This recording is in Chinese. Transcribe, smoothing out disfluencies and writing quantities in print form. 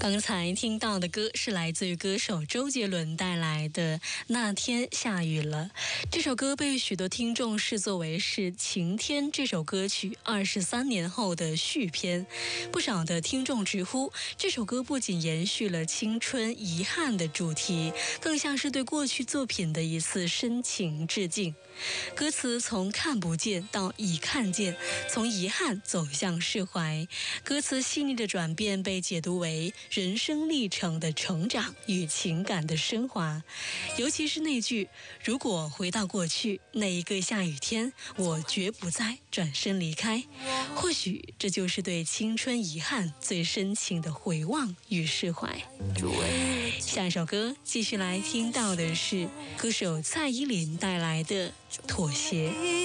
刚才听到的歌是来自于歌手周杰伦带来的《那天下雨了》。这首歌被许多听众视作为是《晴天》这首歌曲23年后的续篇。不少的听众直呼，这首歌不仅延续了青春遗憾的主题，更像是对过去作品的一次深情致敬。歌词从看不见到已看见，从遗憾走向释怀，歌词细腻的转变被解读为人生历程的成长与情感的升华。尤其是那句如果回到过去那一个下雨天，我绝不再转身离开，或许这就是对青春遗憾最深情的回望与释怀。下一首歌继续来听到的是歌手蔡依林带来的妥协。